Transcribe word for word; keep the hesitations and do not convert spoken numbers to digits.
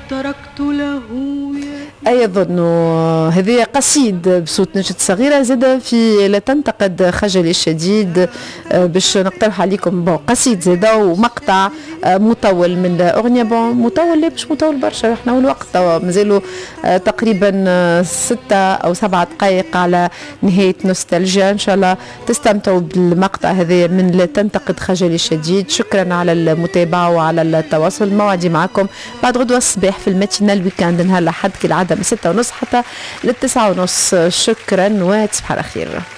تركت له. أيضا هذه قصيد بصوت نجد صغيرة زادة في لا تنتقد خجلي الشديد، باش نقترح عليكم بون قصيد زادة ومقطع مطول من أغنية بون مطول لا مش مطول برشا، احنا والوقت مازالوا تقريبا ستة أو سبعة دقائق على نهاية نوستالجيا. إن شاء الله تستمتعوا بالمقطع هذا من لا تنتقد خجلي الشديد. شكرا على المتابعة وعلى التواصل. موعدي معكم بعد غدوة الصباح في الماتينال ويكاند نهار الأحد كالعادة من ستة ونص حتى للتسعة ونص. شكرا وتصبح على خير.